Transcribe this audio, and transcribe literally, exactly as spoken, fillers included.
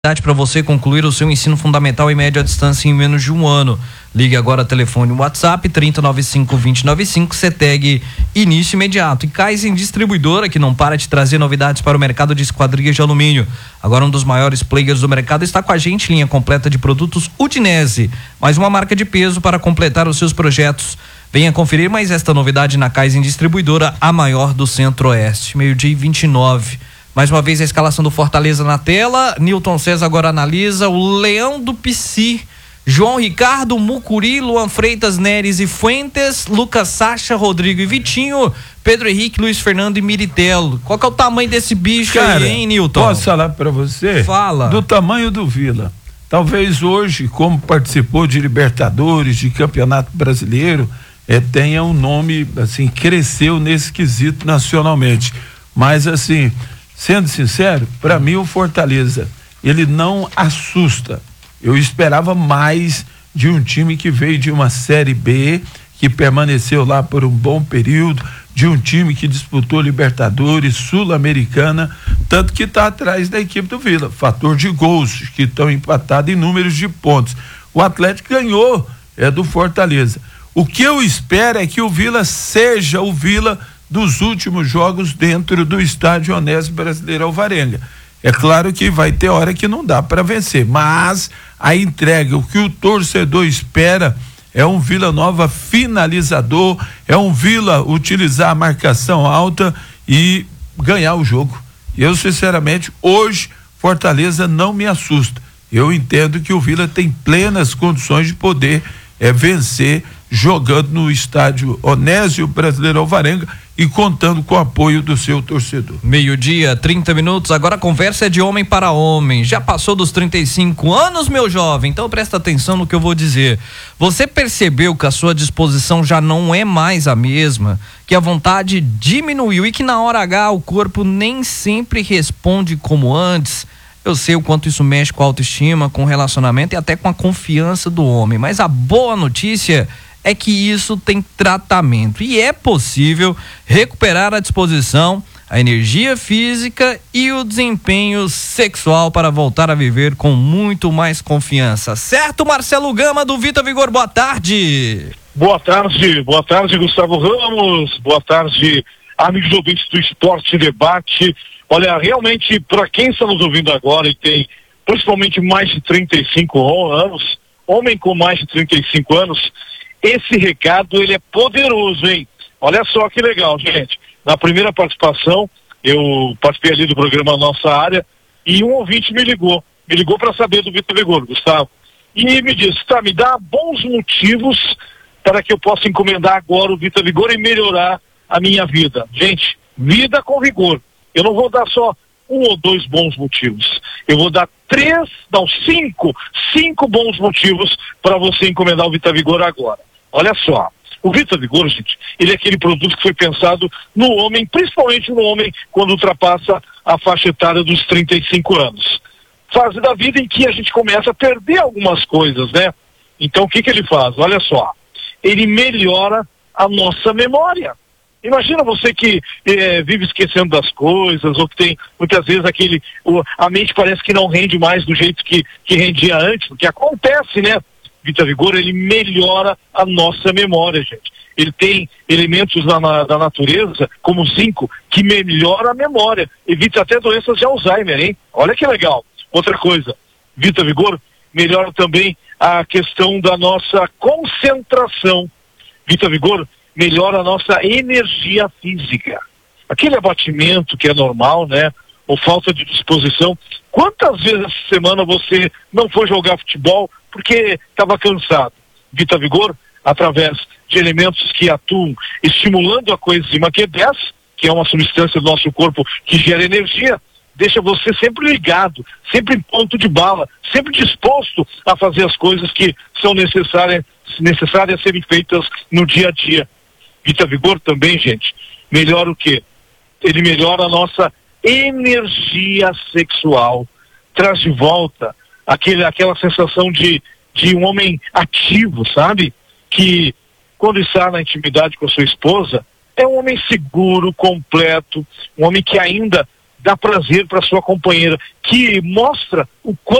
para você concluir o seu ensino fundamental e médio à distância em menos de um ano. Ligue agora, telefone WhatsApp trinta, noventa e cinco, vinte, noventa e cinco, CETEG início imediato. E Kaizen Distribuidora, que não para de trazer novidades para o mercado de esquadrias de alumínio. Agora um dos maiores players do mercado está com a gente, linha completa de produtos Udinese, mais uma marca de peso para completar os seus projetos. Venha conferir mais esta novidade na Kaizen Distribuidora, a maior do Centro-Oeste. Meio-dia e vinte e nove. Mais uma vez a escalação do Fortaleza na tela. Newton César agora analisa o Leão do Pici, João Ricardo, Mucuri, Luan Freitas, Neres e Fuentes, Lucas Sacha, Rodrigo e Vitinho, Pedro Henrique, Luiz Fernando e Miritello. Qual que é o tamanho desse bicho? Cara, aí, hein, Newton? Posso falar pra você? Fala. Do tamanho do Vila. Talvez hoje, como participou de Libertadores, de Campeonato Brasileiro, é, tenha um nome, assim, cresceu nesse quesito nacionalmente. Mas, assim, sendo sincero, para mim o Fortaleza, ele não assusta. Eu esperava mais de um time que veio de uma Série B, que permaneceu lá por um bom período, de um time que disputou Libertadores, Sul-Americana, tanto que está atrás da equipe do Vila. Fator de gols, que estão empatados em números de pontos. O Atlético ganhou é do Fortaleza. O que eu espero é que o Vila seja o Vila dos últimos jogos dentro do estádio Onésio Brasileiro Alvarenga. É claro que vai ter hora que não dá para vencer, mas a entrega, o que o torcedor espera é um Vila Nova finalizador, é um Vila utilizar a marcação alta e ganhar o jogo. Eu, sinceramente, hoje Fortaleza não me assusta. Eu entendo que o Vila tem plenas condições de poder é, vencer jogando no estádio Onésio Brasileiro Alvarenga e contando com o apoio do seu torcedor. Meio-dia, trinta minutos, agora a conversa é de homem para homem. Já passou dos trinta e cinco anos, meu jovem? Então presta atenção no que eu vou dizer. Você percebeu que a sua disposição já não é mais a mesma, que a vontade diminuiu e que na hora H o corpo nem sempre responde como antes? Eu sei o quanto isso mexe com a autoestima, com o relacionamento e até com a confiança do homem, mas a boa notícia é que isso tem tratamento e é possível recuperar a disposição, a energia física e o desempenho sexual para voltar a viver com muito mais confiança. Certo, Marcelo Gama do Vita Vigor, boa tarde. Boa tarde, boa tarde, Gustavo Ramos, boa tarde, amigos ouvintes do Esporte Debate. Olha, realmente, para quem está nos ouvindo agora e tem principalmente mais de trinta e cinco anos, homem com mais de trinta e cinco anos, esse recado, ele é poderoso, hein? Olha só que legal, gente. Na primeira participação, eu participei ali do programa Nossa Área e um ouvinte me ligou. Me ligou para saber do Vita Vigor, Gustavo. E me disse, tá, me dá bons motivos para que eu possa encomendar agora o Vita Vigor e melhorar a minha vida. Gente, vida com vigor. Eu não vou dar só um ou dois bons motivos. Eu vou dar três, não, cinco, cinco bons motivos para você encomendar o Vita Vigor agora. Olha só, o Vita Vigor, gente, ele é aquele produto que foi pensado no homem, principalmente no homem quando ultrapassa a faixa etária dos trinta e cinco anos. Fase da vida em que a gente começa a perder algumas coisas, né? Então o que que ele faz? Olha só, ele melhora a nossa memória. Imagina você que eh, vive esquecendo das coisas, ou que tem muitas vezes aquele, o, a mente parece que não rende mais do jeito que, que rendia antes, o que acontece, né? Vita Vigor, ele melhora a nossa memória, gente. Ele tem elementos na, na, da natureza, como zinco, que melhora a memória, evita até doenças de Alzheimer, hein? Olha que legal. Outra coisa, Vita Vigor melhora também a questão da nossa concentração. Vita Vigor melhora a nossa energia física. Aquele abatimento que é normal, né? Ou falta de disposição. Quantas vezes essa semana você não foi jogar futebol porque estava cansado? Vita Vigor, através de elementos que atuam estimulando a coenzima Q dez, que é uma substância do nosso corpo que gera energia, deixa você sempre ligado, sempre em ponto de bala, sempre disposto a fazer as coisas que são necessárias, necessárias a serem feitas no dia a dia. Vita Vigor também, gente, melhora o quê? Ele melhora a nossa energia sexual, traz de volta aquele, aquela sensação de, de um homem ativo, sabe? Que quando está na intimidade com a sua esposa, é um homem seguro, completo, um homem que ainda dá prazer para sua companheira, que mostra o quanto